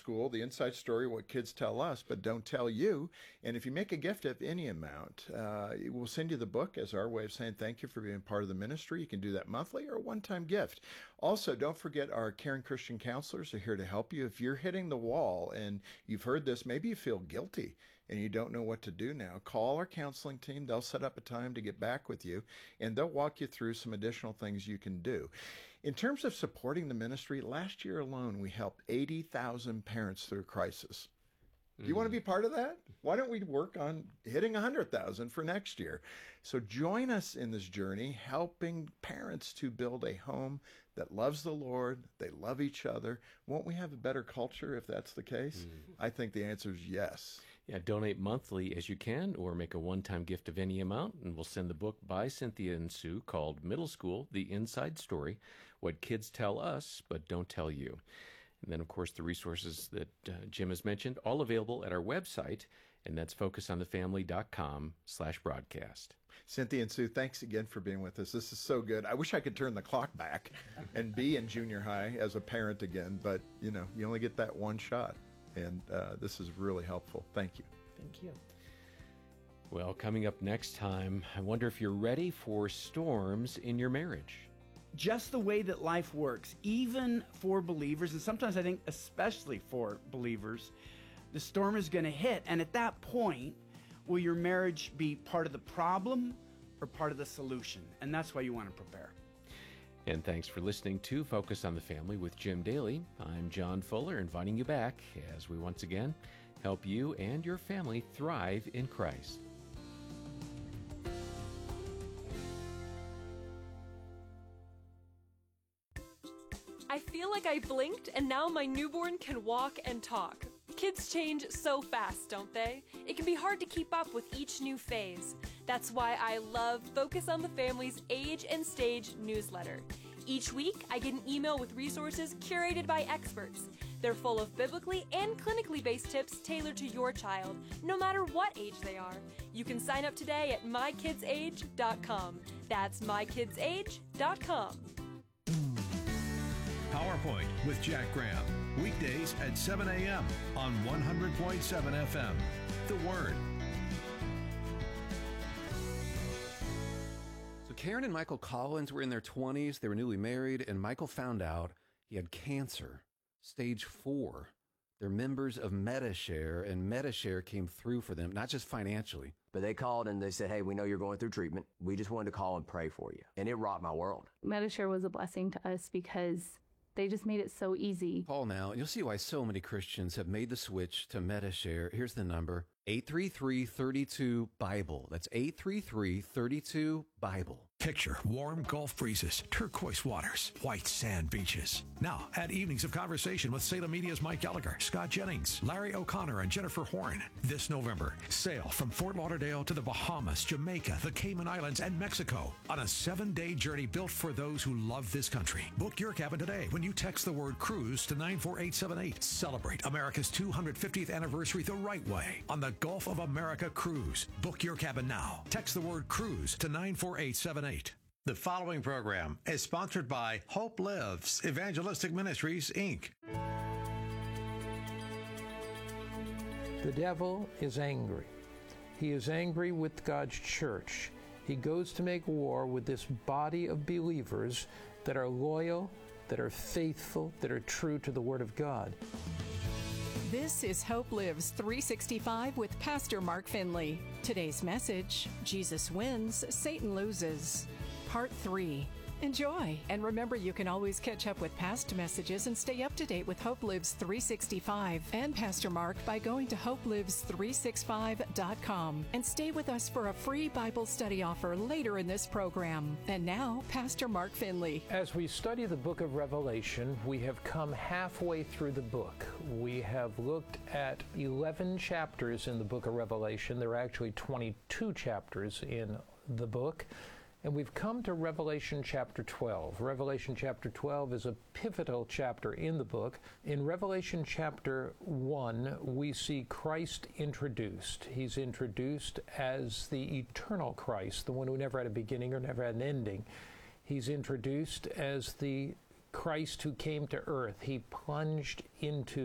School, The Inside Story, What Kids Tell Us, But Don't Tell You. And if you make a gift of any amount, we'll send you the book as our way of saying thank you for being part of the ministry. You can do that monthly or a one-time gift. Also, don't forget our Caring Christian Counselors are here to help you. If you're hitting the wall and you've heard this, maybe you feel guilty and you don't know what to do now, call our counseling team. They'll set up a time to get back with you, and they'll walk you through some additional things you can do. In terms of supporting the ministry, last year alone, we helped 80,000 parents through crisis. Do you want to be part of that? Why don't we work on hitting 100,000 for next year? So join us in this journey, helping parents to build a home that loves the Lord, they love each other. Won't we have a better culture if that's the case? I think the answer is yes. Yeah, donate monthly as you can, or make a one-time gift of any amount, and we'll send the book by Cynthia and Sue called Middle School, The Inside Story, What Kids Tell Us, But Don't Tell You. And then, of course, the resources that Jim has mentioned, all available at our website, and that's focusonthefamily.com/broadcast. Cynthia and Sue, thanks again for being with us. This is so good. I wish I could turn the clock back and be in junior high as a parent again, but, you know, you only get that one shot, and this is really helpful. Thank you. Thank you. Well, coming up next time, I wonder if you're ready for storms in your marriage. Just the way that life works, even for believers, and sometimes I think especially for believers, the storm is going to hit. And at that point, will your marriage be part of the problem or part of the solution? And that's why you want to prepare. And thanks for listening to Focus on the Family with Jim Daly. I'm John Fuller, inviting you back as we once again help you and your family thrive in Christ. I feel like I blinked and now my newborn can walk and talk. Kids change so fast, don't they? It can be hard to keep up with each new phase. That's why I love Focus on the Family's Age and Stage newsletter. Each week, I get an email with resources curated by experts. They're full of biblically and clinically based tips tailored to your child, no matter what age they are. You can sign up today at mykidsage.com. That's mykidsage.com. PowerPoint with Jack Graham. Weekdays at 7 a.m. on 100.7 FM. The Word. So Karen and Michael Collins were in their 20s. They were newly married, and Michael found out he had cancer, stage 4. They're members of Medi-Share, and Medi-Share came through for them, not just financially. But they called and they said, hey, we know you're going through treatment. We just wanted to call and pray for you. And it rocked my world. Medi-Share was a blessing to us because they just made it so easy. Call now, and you'll see why so many Christians have made the switch to Medi-Share. Here's the number, 833-32-BIBLE. That's 833-32-BIBLE. Picture warm Gulf breezes, turquoise waters, white sand beaches. Now, add evenings of conversation with Salem Media's Mike Gallagher, Scott Jennings, Larry O'Connor, and Jennifer Horn. This November, sail from Fort Lauderdale to the Bahamas, Jamaica, the Cayman Islands, and Mexico on a 7-day journey built for those who love this country. Book your cabin today when you text the word cruise to 94878. Celebrate America's 250th anniversary the right way on the Gulf of America Cruise. Book your cabin now. Text the word cruise to 94878. The following program is sponsored by Hope Lives Evangelistic Ministries, Inc. The devil is angry. He is angry with God's church. He goes to make war with this body of believers that are loyal, that are faithful, that are true to the Word of God. This is Hope Lives 365 with Pastor Mark Finley. Today's message, Jesus wins, Satan loses. Part 3. Enjoy. And remember, you can always catch up with past messages and stay up to date with Hope Lives 365 and Pastor Mark by going to hopelives365.com and stay with us for a free Bible study offer later in this program. And now, Pastor Mark Finley. As we study the book of Revelation, we have come halfway through the book. We have looked at 11 chapters in the book of Revelation. There are actually 22 chapters in the book. And we've come to Revelation chapter 12. Revelation chapter 12 is a pivotal chapter in the book. In Revelation chapter 1, we see Christ introduced. He's introduced as the eternal Christ, the one who never had a beginning or never had an ending. He's introduced as the Christ who came to earth. He plunged into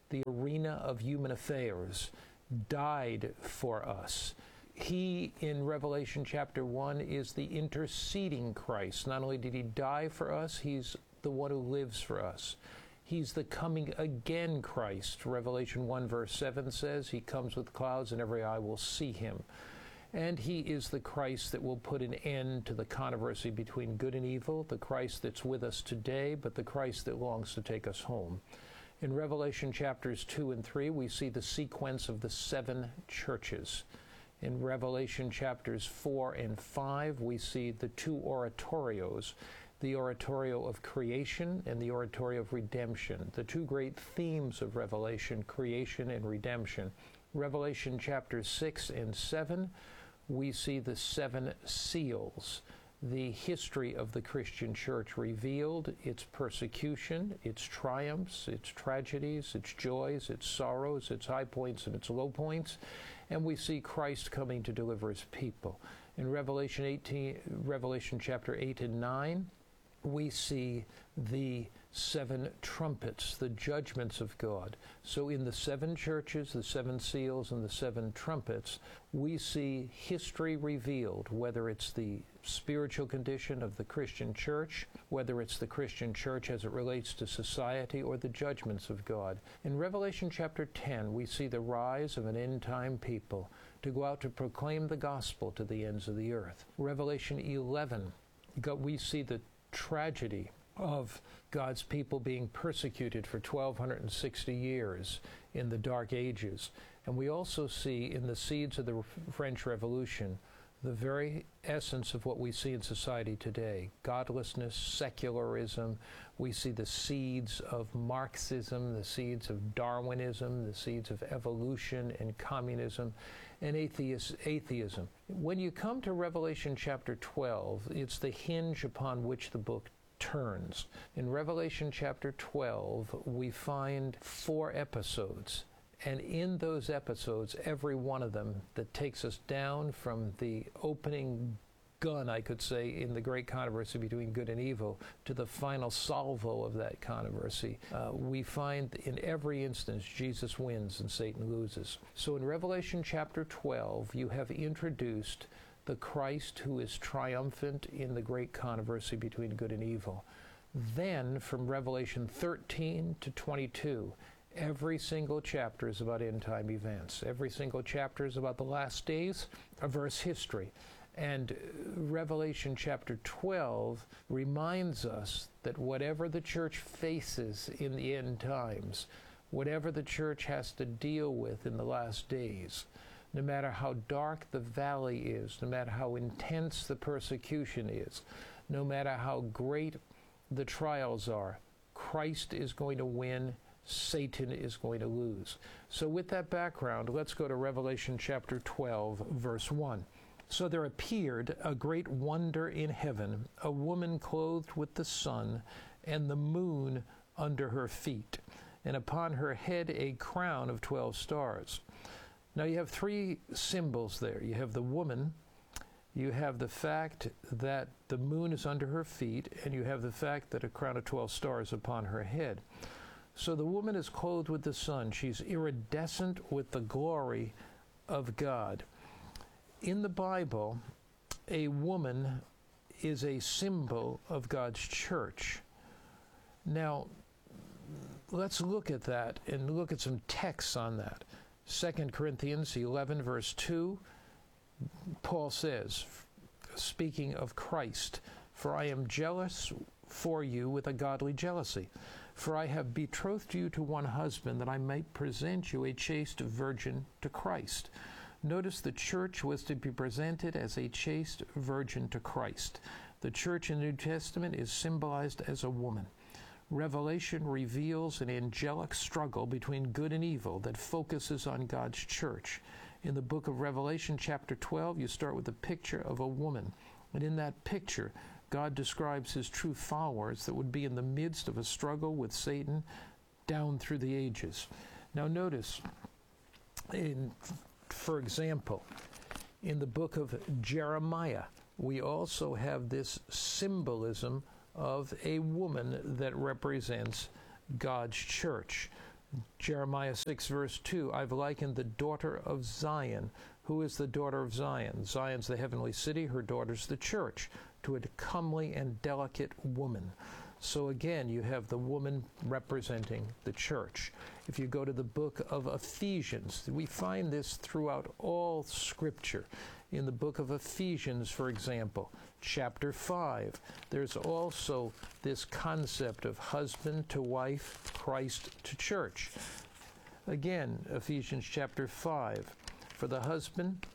the arena of human affairs, died for us. He, in Revelation chapter 1, is the interceding Christ. Not only did he die for us, he's the one who lives for us. He's the coming again Christ. Revelation 1 verse 7 says, he comes with clouds and every eye will see him. And he is the Christ that will put an end to the controversy between good and evil, the Christ that's with us today, but the Christ that longs to take us home. In Revelation chapters 2 and 3, we see the sequence of the 7 churches. In Revelation chapters 4 and 5, we see the 2 oratorios, the oratorio of creation and the oratorio of redemption, the 2 great themes of Revelation, creation and redemption. Revelation chapters 6 and 7, we see the 7 seals, the history of the Christian church revealed, its persecution, its triumphs, its tragedies, its joys, its sorrows, its high points and its low points, and we see Christ coming to deliver his people. In Revelation chapter 8 and 9, we see the 7 trumpets, the judgments of God. So in the 7 churches, the 7 seals, and the 7 trumpets, we see history revealed, whether it's the spiritual condition of the Christian church, whether it's the Christian church as it relates to society, or the judgments of God. In Revelation chapter 10, we see the rise of an end-time people to go out to proclaim the gospel to the ends of the earth. Revelation 11, we see the tragedy of God's people being persecuted for 1,260 years in the Dark Ages. And we also see in the seeds of the French Revolution the very essence of what we see in society today: godlessness, secularism. We see the seeds of Marxism, the seeds of Darwinism, the seeds of evolution and communism, and atheism. When you come to Revelation chapter 12, it's the hinge upon which the book turns. In Revelation chapter 12, we find 4 episodes. And in those episodes, every one of them that takes us down from the opening gun, I could say, in the great controversy between good and evil, to the final salvo of that controversy, we find in every instance Jesus wins and Satan loses. So in Revelation chapter 12, you have introduced the Christ who is triumphant in the great controversy between good and evil. Then, from Revelation 13 to 22, every single chapter is about end-time events. Every single chapter is about the last days of Earth's history. And Revelation chapter 12 reminds us that whatever the church faces in the end times, whatever the church has to deal with in the last days, no matter how dark the valley is, no matter how intense the persecution is, no matter how great the trials are, Christ is going to win, Satan is going to lose. So with that background, let's go to Revelation chapter 12, verse 1. So there appeared a great wonder in heaven, a woman clothed with the sun, and the moon under her feet, and upon her head a crown of 12 stars. Now you have 3 symbols there. You have the woman, you have the fact that the moon is under her feet, and you have the fact that a crown of 12 stars upon her head. So the woman is clothed with the sun. She's iridescent with the glory of God. In the Bible, a woman is a symbol of God's church. Now, let's look at that and look at some texts on that. 2 Corinthians 11, verse 2, Paul says, speaking of Christ, "For I am jealous for you with a godly jealousy. For I have betrothed you to one husband, that I might present you a chaste virgin to Christ." Notice the church was to be presented as a chaste virgin to Christ. The church in the New Testament is symbolized as a woman. Revelation reveals an angelic struggle between good and evil that focuses on God's church. In the book of Revelation, chapter 12, you start with a picture of a woman. And in that picture, God describes his true followers that would be in the midst of a struggle with Satan down through the ages. Now notice, for example, in the book of Jeremiah, we also have this symbolism of a woman that represents God's church. Jeremiah 6, verse 2, I've likened the daughter of Zion. Who is the daughter of Zion? Zion's the heavenly city, her daughter's the church, to a comely and delicate woman. So again, you have the woman representing the church. If you go to the book of Ephesians, we find this throughout all Scripture. In the book of Ephesians, for example, chapter 5, there's also this concept of husband to wife, Christ to church. Again, Ephesians chapter 5, for the husband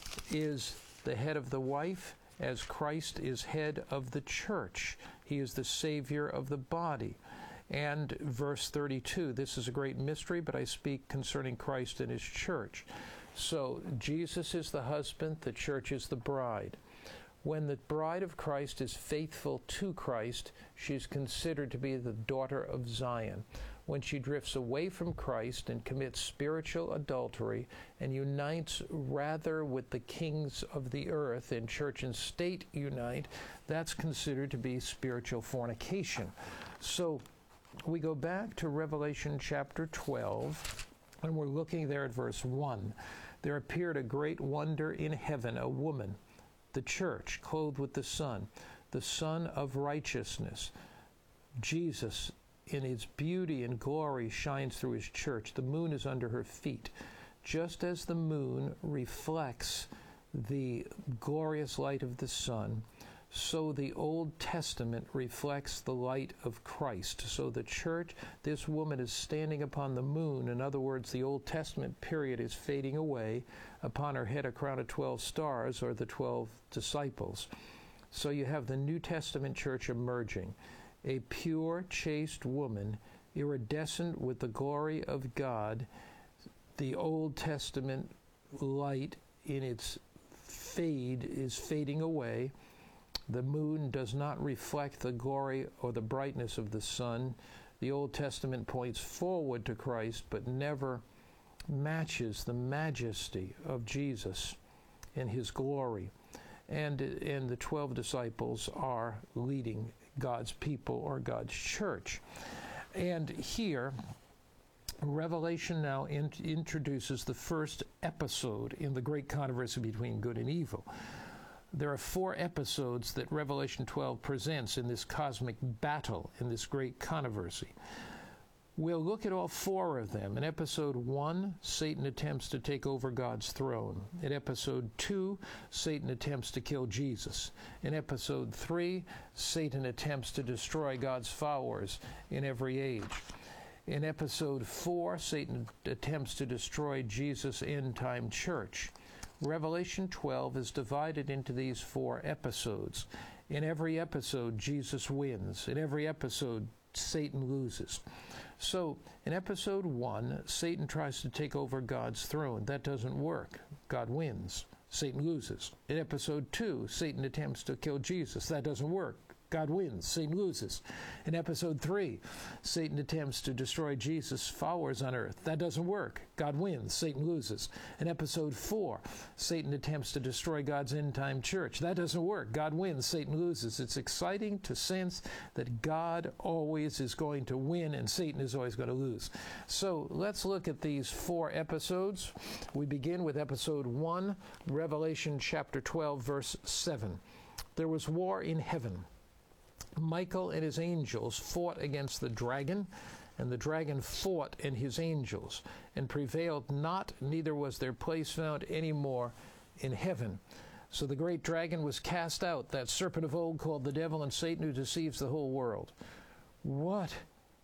is the head of the wife, as Christ is head of the church. He is the Savior of the body. And verse 32, this is a great mystery, but I speak concerning Christ and his church. So Jesus is the husband, the church is the bride. When the bride of Christ is faithful to Christ, she's considered to be the daughter of Zion. When she drifts away from Christ and commits spiritual adultery and unites rather with the kings of the earth, and church and state unite, that's considered to be spiritual fornication. So we go back to Revelation chapter 12, and we're looking there at verse 1. There appeared a great wonder in heaven, a woman, the church, clothed with the sun of righteousness. Jesus, in its beauty and glory, shines through his church. The moon is under her feet. Just as the moon reflects the glorious light of the sun, so the Old Testament reflects the light of Christ. So the church, this woman is standing upon the moon. In other words, the Old Testament period is fading away. Upon her head a crown of 12 stars, or the 12 disciples. So you have the New Testament church emerging. A pure, chaste woman, iridescent with the glory of God. The Old Testament light in its fade is fading away. The moon does not reflect the glory or the brightness of the sun. The Old Testament points forward to Christ, but never matches the majesty of Jesus in his glory. And the 12 disciples are leading God's people or God's church. And here, Revelation now introduces the first episode in the great controversy between good and evil. There are 4 episodes that Revelation 12 presents in this cosmic battle, in this great controversy. We'll look at all 4 of them. In episode 1, Satan attempts to take over God's throne. In episode 2, Satan attempts to kill Jesus. In episode 3, Satan attempts to destroy God's followers in every age. In episode 4, Satan attempts to destroy Jesus' end-time church. Revelation 12 is divided into these 4 episodes. In every episode, Jesus wins. In every episode, Satan loses. So, in episode 1, Satan tries to take over God's throne. That doesn't work. God wins. Satan loses. In episode 2, Satan attempts to kill Jesus. That doesn't work. God wins. Satan loses. In episode 3, Satan attempts to destroy Jesus' followers on earth. That doesn't work. God wins. Satan loses. In episode 4, Satan attempts to destroy God's end-time church. That doesn't work. God wins. Satan loses. It's exciting to sense that God always is going to win and Satan is always going to lose. So let's look at these 4 episodes. We begin with episode 1, Revelation chapter 12, verse 7. There was war in heaven. Michael and his angels fought against the dragon, and the dragon fought and his angels, and prevailed not, neither was their place found any more in heaven. So the great dragon was cast out, that serpent of old called the devil and Satan, who deceives the whole world. What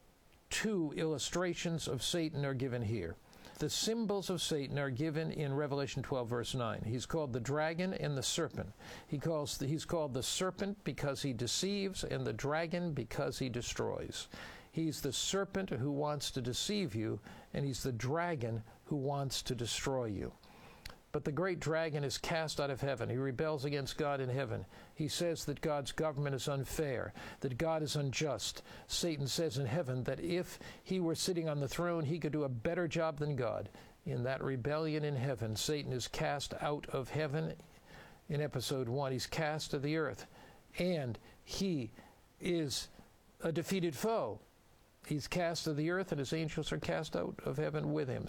2 illustrations of Satan are given here? The symbols of Satan are given in Revelation 12, verse 9. He's called the dragon and the serpent. He's called the serpent because he deceives, and the dragon because he destroys. He's the serpent who wants to deceive you, and he's the dragon who wants to destroy you. But the great dragon is cast out of heaven. He rebels against God in heaven. He says that God's government is unfair, that God is unjust. Satan says in heaven that if he were sitting on the throne, he could do a better job than God. In that rebellion in heaven, Satan is cast out of heaven. In episode 1, he's cast to the earth, and he is a defeated foe. He's cast to the earth, and his angels are cast out of heaven with him.